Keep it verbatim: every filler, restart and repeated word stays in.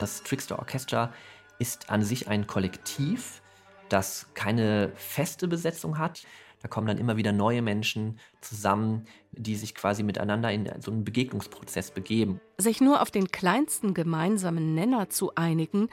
Das Trickster Orchestra ist an sich ein Kollektiv, das keine feste Besetzung hat. Da kommen dann immer wieder neue Menschen zusammen, die sich quasi miteinander in so einen Begegnungsprozess begeben. Sich nur auf den kleinsten gemeinsamen Nenner zu einigen,